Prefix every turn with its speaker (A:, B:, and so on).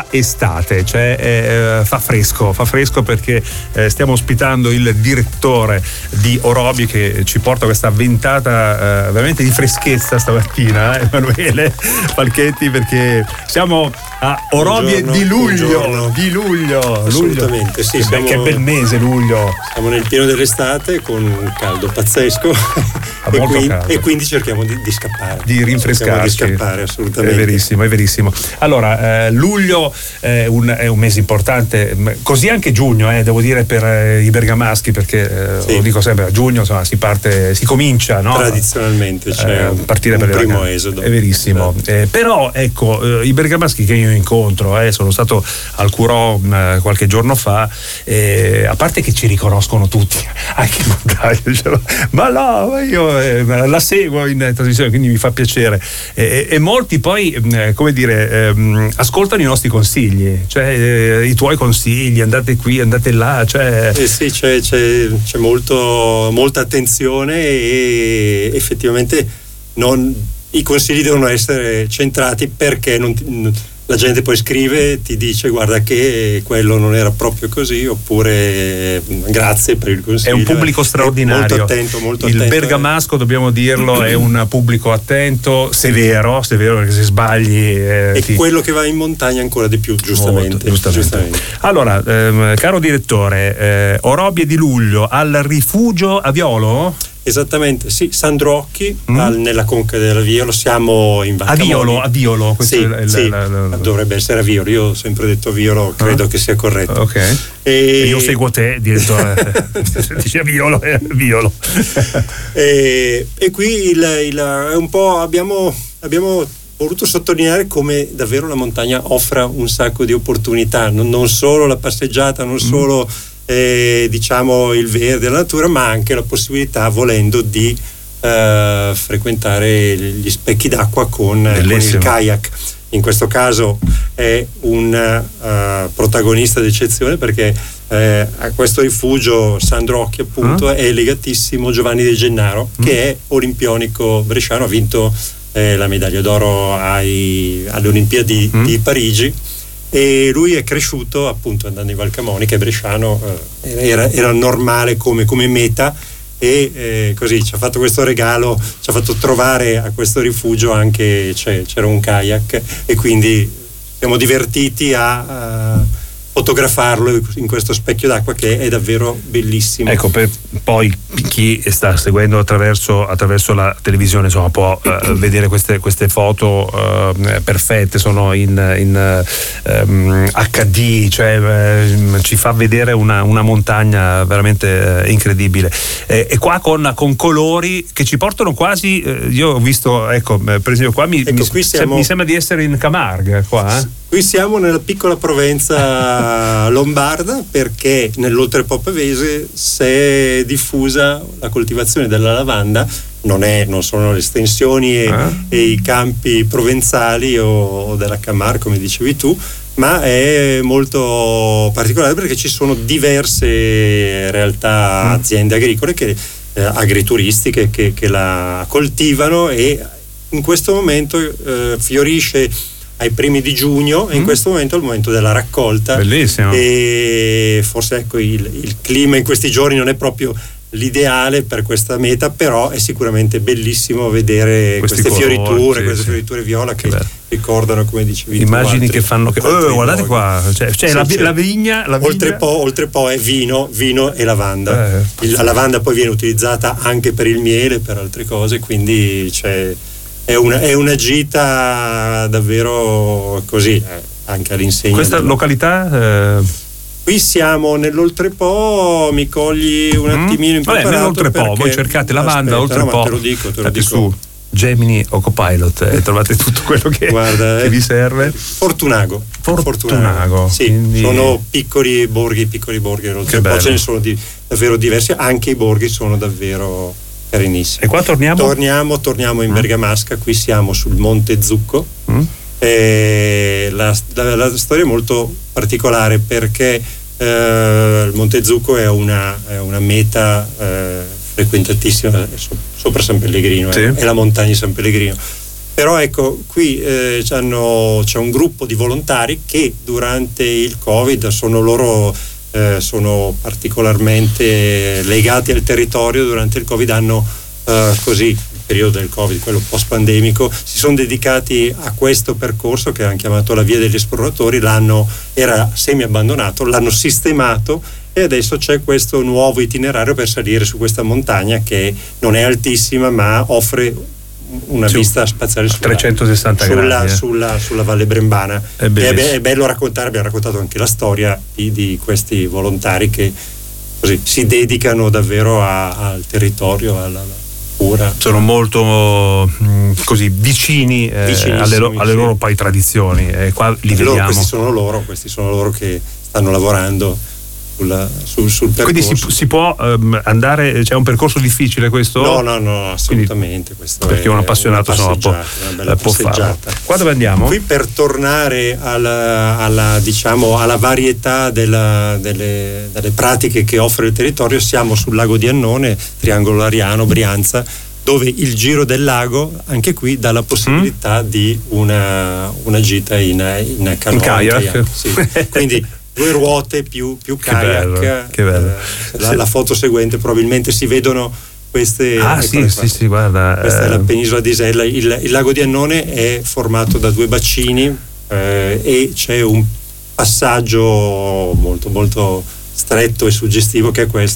A: estate, cioè fa fresco perché stiamo ospitando il direttore di Orobi che ci porta questa ventata veramente di freschezza stamattina, Emanuele Falchetti, perché siamo a Orobi di luglio.
B: Assolutamente, sì.
A: Che bel mese luglio.
B: Siamo nel pieno dell'estate con un caldo pazzesco e quindi cerchiamo di scappare.
A: Di rinfrescarci.
B: Di scappare, assolutamente.
A: È verissimo. Allora, luglio è un mese importante, così anche giugno, devo dire, per i bergamaschi, perché lo dico sempre, a giugno insomma, si comincia, no?
B: Tradizionalmente c'è
A: partire
B: un
A: per
B: primo esodo.
A: È verissimo. Però ecco, i bergamaschi che io incontro, sono stato al Curò qualche giorno fa, a parte che ci riconoscono tutti, anche in montaggio, ma no, io la seguo in trasmissione, quindi mi fa piacere, e molti poi come dire ascoltano i nostri consigli, cioè i tuoi consigli, andate qui, andate là, cioè
B: sì, c'è molta attenzione e effettivamente i consigli devono essere centrati, perché la gente poi scrive, ti dice guarda che quello non era proprio così, oppure grazie per il consiglio.
A: È un pubblico straordinario.
B: Molto attento.
A: Il bergamasco, dobbiamo dirlo, è un pubblico attento, severo, perché se sbagli
B: quello che va in montagna ancora di più, giustamente.
A: Allora, caro direttore, Orobi di luglio al rifugio a Violo?
B: Esattamente, sì, Sandrocchi, nella conca della Violo, siamo in Valcamoli.
A: A Violo,
B: dovrebbe essere a Violo, io ho sempre detto Violo, credo che sia corretto.
A: Ok. E io seguo te, direttore, dice Violo.
B: E qui è un po' abbiamo voluto sottolineare come davvero la montagna offra un sacco di opportunità, non solo la passeggiata, non solo diciamo il verde, la natura, ma anche la possibilità, volendo, di frequentare gli specchi d'acqua con il kayak. In questo caso è un protagonista d'eccezione, perché a questo rifugio Sandrocchi appunto è legatissimo Giovanni De Gennaro, che è olimpionico bresciano, ha vinto la medaglia d'oro alle Olimpiadi di Parigi, e lui è cresciuto appunto andando in Valcamoni, che è bresciano, era normale come meta, e così ci ha fatto questo regalo, ci ha fatto trovare a questo rifugio anche c'era un kayak, e quindi siamo divertiti a fotografarlo in questo specchio d'acqua che è davvero bellissimo.
A: Ecco, per poi chi sta seguendo attraverso la televisione, insomma, può vedere queste foto perfette, sono in HD, cioè ci fa vedere una montagna veramente incredibile, e qua con colori che ci portano quasi, io ho visto, ecco, per esempio qua mi sembra di essere in Camargue qua.
B: Qui siamo nella piccola Provenza lombarda, perché nell'Oltrepò pavese si è diffusa la coltivazione della lavanda. Non sono le estensioni e i campi provenzali o della Camargue, come dicevi tu, ma è molto particolare perché ci sono diverse realtà, aziende agricole agrituristiche che la coltivano, e in questo momento fiorisce ai primi di giugno, e in questo momento è il momento della raccolta.
A: Bellissimo.
B: E forse ecco il clima in questi giorni non è proprio l'ideale per questa meta, però è sicuramente bellissimo vedere queste fioriture viola che ricordano, come dicevi,
A: immagini che fanno guardate qua, c'è la vigna.
B: Oltrepò è vino e lavanda. La lavanda poi viene utilizzata anche per il miele, per altre cose, quindi è una gita davvero così, anche all'insegna.
A: Questa località?
B: Qui siamo nell'Oltrepò, mi cogli un attimino impreparato.
A: Nell'Oltrepò, voi cercate lavanda, Oltrepò.
B: Te lo dico.
A: Su Gemini o Copilot e trovate tutto quello che vi serve.
B: Fortunago. Sì,
A: quindi
B: sono piccoli borghi nell'Oltrepò, ce ne sono davvero diversi, anche i borghi sono davvero carinissimi.
A: E qua
B: torniamo in Bergamasca. Qui siamo sul Monte Zucco. La storia è molto particolare, perché il Monte Zucco è una frequentatissima sopra San Pellegrino, è la montagna di San Pellegrino, Però ecco, qui c'è un gruppo di volontari che durante il Covid sono particolarmente legati al territorio. Durante il Covid hanno il periodo del Covid, quello post-pandemico, si sono dedicati a questo percorso che hanno chiamato la Via degli Esploratori. Era semi-abbandonato, l'hanno sistemato e adesso c'è questo nuovo itinerario per salire su questa montagna che non è altissima ma offre una vista spaziale
A: 360 gradi
B: sulla Valle Brembana.
A: È
B: bello raccontare, abbiamo raccontato anche la storia di questi volontari che così si dedicano davvero al territorio, alla cura.
A: Sono molto così vicini alle loro poi tradizioni, qua li vediamo.
B: Questi sono loro che stanno lavorando sul percorso.
A: Quindi si può andare, c'è un percorso difficile questo?
B: No, assolutamente. Questo
A: perché un appassionato può farlo. Qua dove andiamo?
B: Qui per tornare alla varietà delle pratiche che offre il territorio, siamo sul lago di Annone, Triangolo Lariano, Brianza, dove il giro del lago anche qui dà la possibilità di una gita in canoa,
A: in kayak.
B: Sì. Quindi 2 ruote più kayak.
A: Che bello.
B: La foto seguente probabilmente si vedono queste.
A: Sì, guarda.
B: Questa è la penisola di Isella. Il lago di Annone è formato da 2 bacini e c'è un passaggio molto molto stretto e suggestivo che è questo.